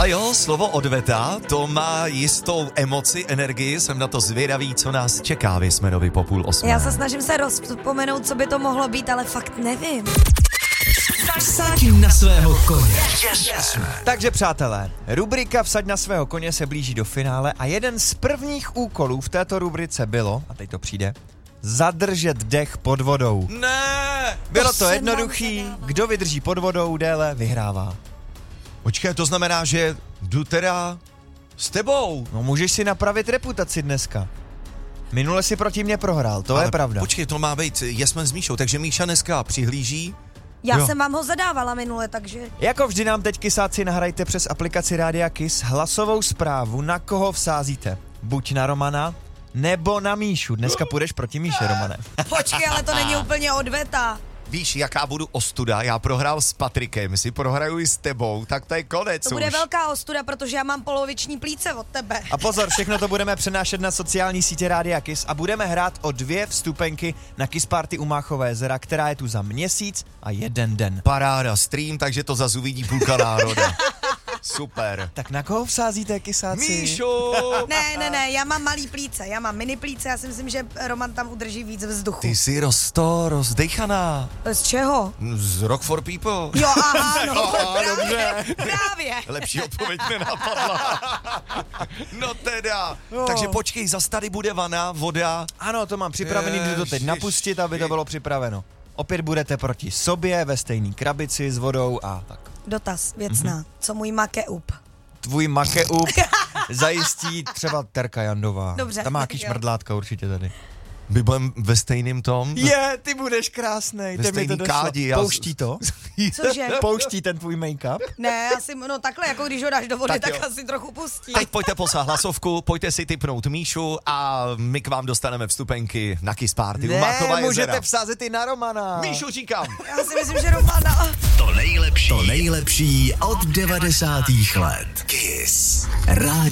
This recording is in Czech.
Ale jo, slovo odveta, to má jistou emoci, energii, jsem na to zvědavý, co nás čeká v Jesmenovi po 7:30. Já se snažím se rozpomenout, co by to mohlo být, ale fakt nevím. Vsaď na svého koně. Takže přátelé, rubrika Vsaď na svého koně se blíží do finále a jeden z prvních úkolů v této rubrice bylo, a teď to přijde, zadržet dech pod vodou. Ne! Bylo to jednoduchý, kdo vydrží pod vodou déle, vyhrává. Počkej, to znamená, že jdu teda s tebou. No můžeš si napravit reputaci dneska. Minule si proti mě prohrál, to Ale je pravda. Počkej, to má být Jesmen s Míšou, takže Míša dneska přihlíží. Já Jo. jsem vám ho zadávala minule, takže... Jako vždy nám teď kysáci nahrajte přes aplikaci Rádia Kiss hlasovou zprávu, na koho vsázíte. Buď na Romana, nebo na Míšu. Dneska půjdeš proti Míše, Romane. Počkej, ale to není úplně odveta. Víš, jaká budu ostuda? Já prohrál s Patrikem, si prohraju i s tebou, tak to je konec To bude už. velká ostuda, protože já mám poloviční plíce od tebe. A pozor, všechno to budeme přenášet na sociální sítě Rádia Kiss a budeme hrát o 2 vstupenky na Kiss Party u Máchové jezera, která je tu za měsíc a 1 den. Paráda, stream, takže to zas uvidí půlka národa. Super. Tak na koho vsázíte, kysáci? Míšo! Ne, já mám malý plíce, já mám mini plíce, já si myslím, že Roman tam udrží víc vzduchu. Ty jsi rozdejchaná. Z čeho? Z Rock for People. Jo, aha, no, Aha, právě. Lepší odpověď nenapadla. No teda. Takže počkej, zas tady bude vana, voda. Ano, to mám připravený, jdu to teď napustit, aby to bylo připraveno. Opět budete proti sobě ve stejné krabici s vodou a tak. Dotaz, věcná. Co můj makeup? Tvůj makeup zajistí třeba Terka Jandová. Dobře, Ta má jaký jo. šmrdlátka určitě tady. My budeme ve stejném tom. Ty budeš krásnej. Ve stejný kádi. Pouští to? Cože? Pouští ten tvůj make-up? Ne, asi, no takhle, jako když ho dáš do vody, Tak tak jo. asi trochu pustí. Teď pojďte poslat hlasovku, pojďte si tipnout Míšu a my k vám dostaneme vstupenky na Kiss Party u Máchova jezera. můžete vsázet i na Romana. Míšu, říkám. Já si myslím, že Romana... To nejlepší od 90. let. Kiss. Rádio